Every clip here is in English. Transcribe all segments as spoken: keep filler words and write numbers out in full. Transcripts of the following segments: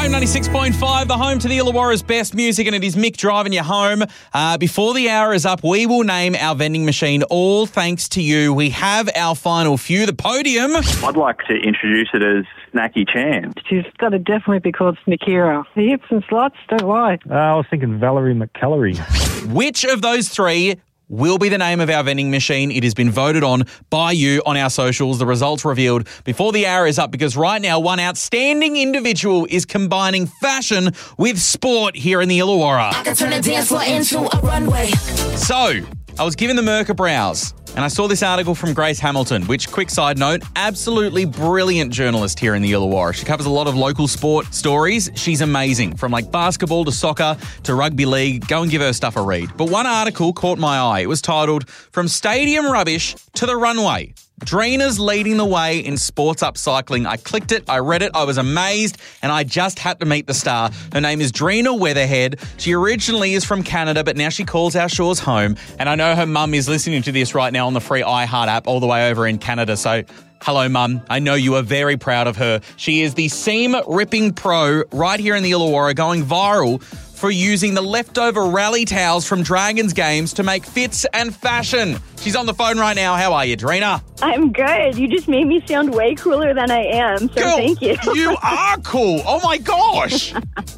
Home ninety-six point five, the home to the Illawarra's best music, and it is Mick driving you home. Uh, before the hour is up, we will name our vending machine, all thanks to you. We have our final few, the podium. I'd like to introduce it as Snacky Chan. She's got to definitely be called Snickera. The hips and slots, don't lie. Uh, I was thinking Valerie McCallery. Which of those three will be the name of our vending machine? It has been voted on by you on our socials. The results revealed before the hour is up, because right now one outstanding individual is combining fashion with sport here in the Illawarra. I can turn a dance floor into a runway. So, I was given the Merca browse, and I saw this article from Grace Hamilton, which, quick side note, absolutely brilliant journalist here in the Illawarra. She covers a lot of local sport stories. She's amazing, from like basketball to soccer to rugby league. Go and give her stuff a read. But one article caught my eye. It was titled, "From Stadium Rubbish to the Runway. Dreena's leading the way in sports upcycling." I clicked it, I read it, I was amazed, and I just had to meet the star. Her name is Dreena Weatherhead. She originally is from Canada, but now she calls our shores home. And I know her mum is listening to this right now on the free iHeart app all the way over in Canada. So, hello, Mum. I know you are very proud of her. She is the seam-ripping pro right here in the Illawarra, going viral for using the leftover rally towels from Dragons games to make fits and fashion. She's on the phone right now. How are you, Dreena? I'm good. You just made me sound way cooler than I am, so Girl, thank you. You are cool. Oh, my gosh.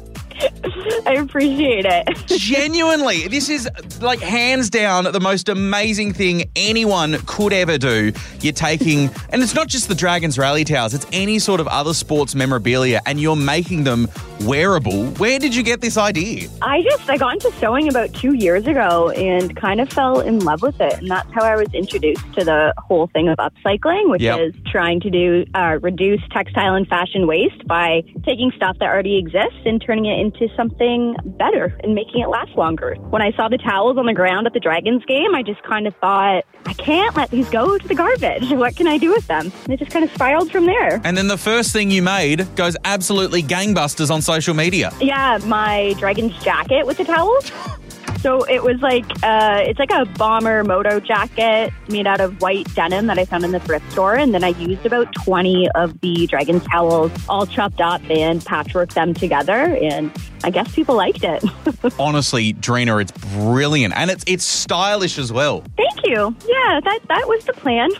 I appreciate it. Genuinely, this is like hands down the most amazing thing anyone could ever do. You're taking, and it's not just the Dragons rally towels, it's any sort of other sports memorabilia, and you're making them wearable. Where did you get this idea? I just, I got into sewing about two years ago and kind of fell in love with it. And that's how I was introduced to the whole thing of upcycling, which Yep. is trying to do uh, reduce textile and fashion waste by taking stuff that already exists and turning it into something better and making it last longer. When I saw the towels on the ground at the Dragons game, I just kind of thought, I can't let these go to the garbage. What can I do with them? And it just kind of spiraled from there. And then the first thing you made goes absolutely gangbusters on social media. Yeah, my Dragons jacket with the towels. So it was like, uh, it's like a bomber moto jacket made out of white denim that I found in the thrift store. And then I used about twenty of the Dragons towels all chopped up and patchworked them together. And I guess people liked it. Honestly, Dreena, it's brilliant. And it's it's stylish as well. Thank you. Yeah, that, that was the plan.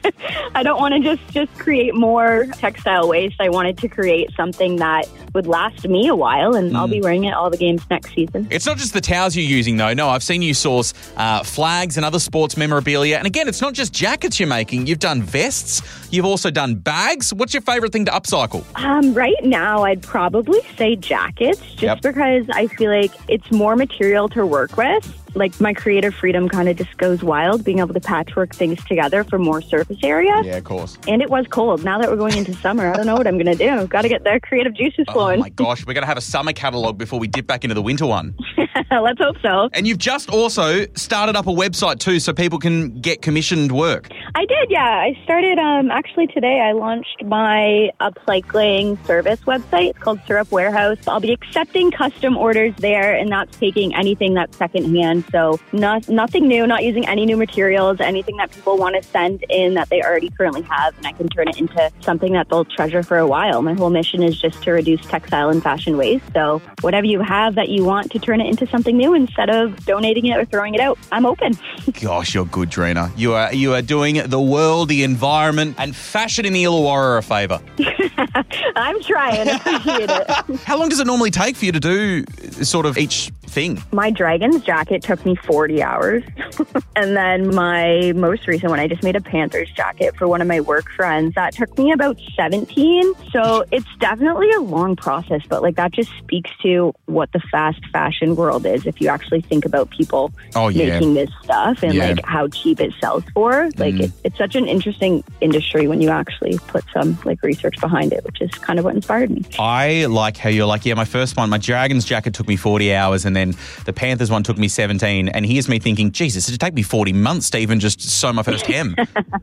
I don't want to just, just create more textile waste. I wanted to create something that would last me a while, and mm. I'll be wearing it all the games next season. It's not just the towels you're using, though. No, I've seen you source uh, flags and other sports memorabilia. And again, it's not just jackets you're making. You've done vests. You've also done bags. What's your favourite thing to upcycle? Um, right now, I'd probably say jackets, just Yep. because I feel like it's more material to work with. Like, my creative freedom kind of just goes wild, being able to patchwork things together for more surface area. Yeah, of course. And it was cold. Now that we're going into summer, I don't know what I'm going to do. Got to get the creative juices flowing. Oh, my gosh. We're going to have a summer catalogue before we dip back into the winter one. Let's hope so. And you've just also started up a website too, so people can get commissioned work. I did, yeah. I started, um, actually today, I launched my upcycling service website. It's called Syrup Warehouse. I'll be accepting custom orders there, and that's taking anything that's secondhand. So not, nothing new, not using any new materials, anything that people want to send in that they already currently have, and I can turn it into something that they'll treasure for a while. My whole mission is just to reduce textile and fashion waste. So whatever you have that you want, to turn it into something new instead of donating it or throwing it out, I'm open. Gosh, you're good, Dreena. You are you are doing the world, the environment, and fashion in the Illawarra a favour. I'm trying. I appreciate it. How long does it normally take for you to do sort of each thing? My Dragons jacket took me forty hours. And then my most recent one, I just made a Panthers jacket for one of my work friends. That took me about seventeen. So it's definitely a long process, but like that just speaks to what the fast fashion world is. If you actually think about people oh, yeah. making this stuff and yeah. like how cheap it sells for, like mm. it, it's such an interesting industry when you actually put some like research behind it, which is kind of what inspired me. I like how you're like, yeah, my first one, my Dragons jacket took me forty hours, and then the Panthers one took me seventeen. And here's me thinking, Jesus, it'd take me forty months to even just sew my first hem.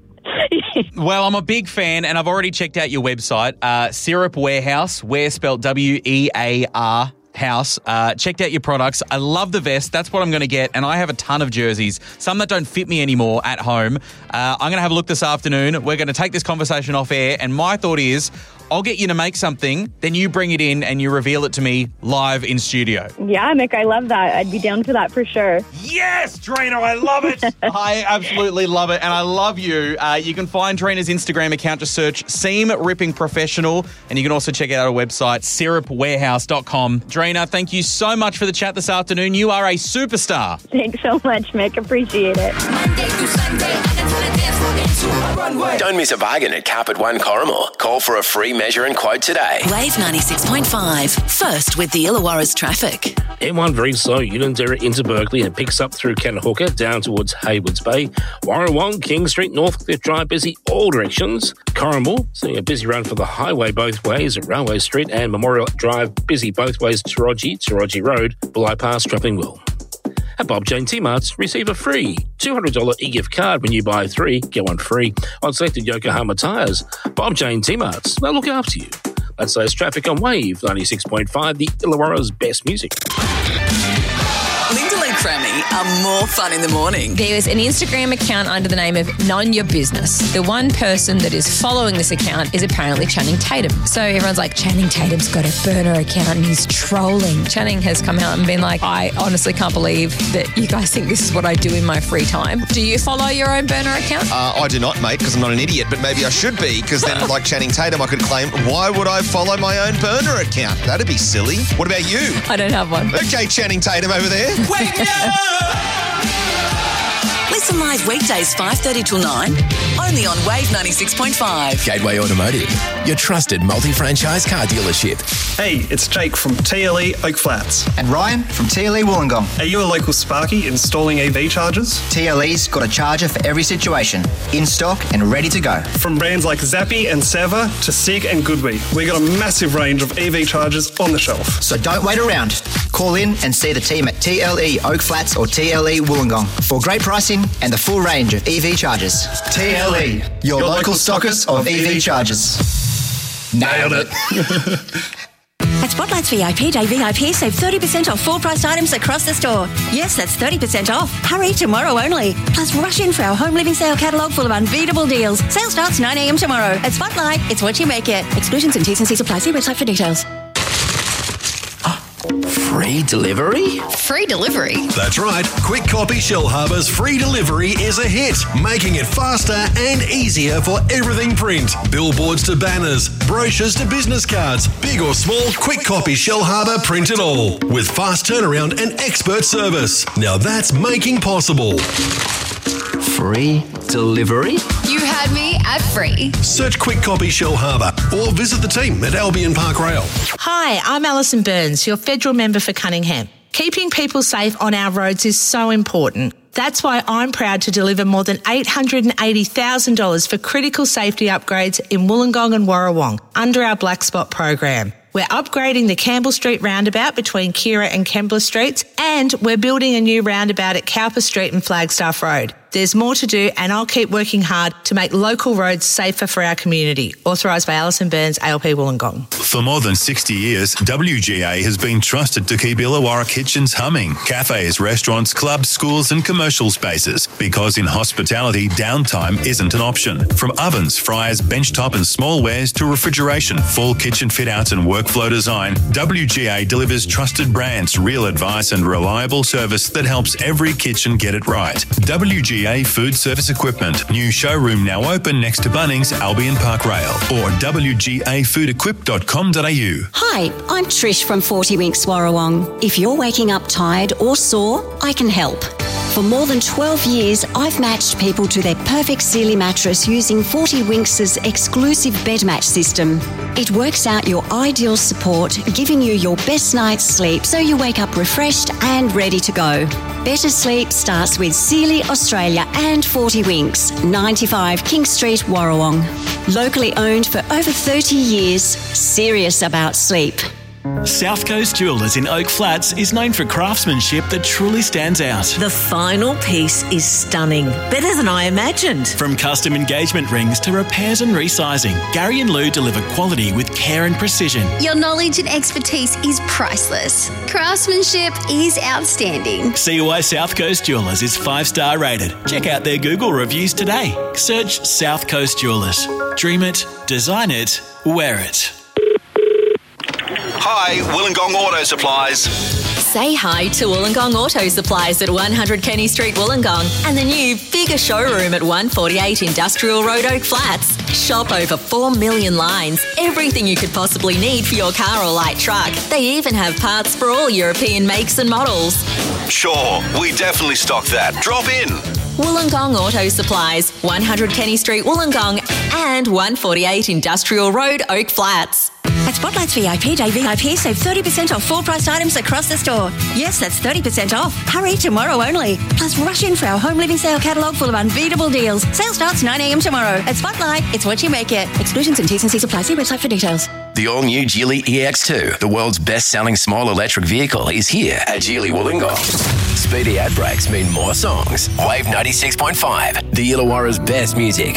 Well, I'm a big fan, and I've already checked out your website, uh, Syrup Warehouse, where spelled W E A R house. Uh, checked out your products. I love the vest. That's what I'm going to get. And I have a ton of jerseys, some that don't fit me anymore at home. Uh, I'm going to have a look this afternoon. We're going to take this conversation off air. And my thought is, I'll get you to make something, then you bring it in and you reveal it to me live in studio. Yeah, Mick, I love that. I'd be down for that for sure. Yes, Trina, I love it. I absolutely love it, and I love you. Uh, you can find Trina's Instagram account. Just search Seam Ripping Professional, and you can also check out our website, syrup warehouse dot com. Trina, thank you so much for the chat this afternoon. You are a superstar. Thanks so much, Mick. Appreciate it. Monday through Sunday, and to the dance floor into a runway. Don't miss a bargain at Carpet One Corrimal. Call for a free measure and quote today. Wave ninety-six point five. First with the Illawarra's traffic. M one very slow, Unanderra into Berkeley and picks up through Cannahooka down towards Haywards Bay. Warrawong, King Street, Northcliffe Drive busy all directions. Corrimal seeing a busy run for the highway both ways at Railway Street, and Memorial Drive busy both ways to Taraji, Taraji Road, Bulli Pass, Dropping Will. At Bob Jane T-Marts, receive a free two hundred dollars e-gift card when you buy three, get one free on selected Yokohama tyres. Bob Jane T-Marts, they'll look after you. That's those traffic on Wave ninety-six point five, the Illawarra's best music. Linda and Crammy are more fun in the morning. There's an Instagram account under the name of None Your Business. The one person that is following this account is apparently Channing Tatum. So everyone's like, Channing Tatum's got a burner account and he's trolling. Channing has come out and been like, I honestly can't believe that you guys think this is what I do in my free time. Do you follow your own burner account? Uh, I do not, mate, because I'm not an idiot, but maybe I should be, because then, like Channing Tatum, I could claim, why would I follow my own burner account? That'd be silly. What about you? I don't have one. Okay, Channing Tatum over there. Wake up! Listen live weekdays five thirty till nine, only on Wave ninety-six point five. Gateway Automotive, your trusted multi-franchise car dealership. Hey, it's Jake from T L E Oak Flats. And Ryan from T L E Wollongong. Are you a local Sparky installing E V chargers? T L E's got a charger for every situation, in stock and ready to go. From brands like Zappi and Seva to Sig and Goodway, we got a massive range of E V chargers on the shelf. So don't wait around. Call in and see the team at T L E Oak Flats or T L E Wollongong for great pricing and the full range of E V chargers. T L E, your, your local stockers of E V chargers. Nailed it. At Spotlight's V I P Day V I P, save thirty percent off full-priced items across the store. Yes, that's thirty percent off. Hurry, tomorrow only. Plus, rush in for our home living sale catalogue full of unbeatable deals. Sale starts nine a.m. tomorrow. At Spotlight, it's what you make it. Exclusions and T's and C's apply. See website for details. Free delivery? Free delivery? That's right. Quick Copy Shellharbour's free delivery is a hit, making it faster and easier for everything print. Billboards to banners, brochures to business cards, big or small, Quick Copy Shellharbour print it all. With fast turnaround and expert service. Now that's making possible. Free delivery? You had me at free. Search Quick Copy Shellharbour or visit the team at Albion Park Rail. Hi, I'm Alison Burns, your federal member for Cunningham. Keeping people safe on our roads is so important. That's why I'm proud to deliver more than eight hundred eighty thousand dollars for critical safety upgrades in Wollongong and Warrawong under our Black Spot program. We're upgrading the Campbell Street roundabout between Kira and Kembla Streets, and we're building a new roundabout at Cowper Street and Flagstaff Road. There's more to do, and I'll keep working hard to make local roads safer for our community. Authorised by Alison Burns, A L P Wollongong. For more than sixty years, W G A has been trusted to keep Illawarra kitchens humming. Cafes, restaurants, clubs, schools and commercial spaces. Because in hospitality, downtime isn't an option. From ovens, fryers, benchtop and small wares to refrigeration, full kitchen fit-outs and workflow design, W G A delivers trusted brands, real advice and reliable service that helps every kitchen get it right. W G A Food Service Equipment. New showroom now open next to Bunnings, Albion Park Rail, or w g a food equip dot com dot a u. Hi, I'm Trish from forty Winks Warrawong. If you're waking up tired or sore, I can help. For more than twelve years, I've matched people to their perfect Sealy mattress using forty Winks' exclusive bed match system. It works out your ideal support, giving you your best night's sleep so you wake up refreshed and ready to go. Better sleep starts with Sealy Australia and forty Winks, ninety-five King Street, Warrawong. Locally owned for over thirty years, serious about sleep. South Coast Jewellers in Oak Flats is known for craftsmanship that truly stands out. The final piece is stunning. Better than I imagined. From custom engagement rings to repairs and resizing, Gary and Lou deliver quality with care and precision. Your knowledge and expertise is priceless. Craftsmanship is outstanding. See why South Coast Jewellers is five-star rated. Check out their Google reviews today. Search South Coast Jewellers. Dream it, design it, wear it. Hi, Wollongong Auto Supplies. Say hi to Wollongong Auto Supplies at one hundred Kenny Street, Wollongong, and the new, bigger showroom at one forty-eight Industrial Road, Oak Flats. Shop over four million lines, everything you could possibly need for your car or light truck. They even have parts for all European makes and models. Sure, we definitely stock that. Drop in. Wollongong Auto Supplies, one hundred Kenny Street, Wollongong, and one forty-eight Industrial Road, Oak Flats. At Spotlight's V I P Day V I P, save thirty percent off full-priced items across the store. Yes, that's thirty percent off. Hurry, tomorrow only. Plus, rush in for our home living sale catalogue full of unbeatable deals. Sale starts nine a.m. tomorrow. At Spotlight, it's what you make it. Exclusions and T's and C's apply. See website for details. The all-new Geely E X two, the world's best-selling small electric vehicle, is here at Geely Wollongong. Speedy ad brakes mean more songs. Wave ninety-six point five, the Illawarra's best music.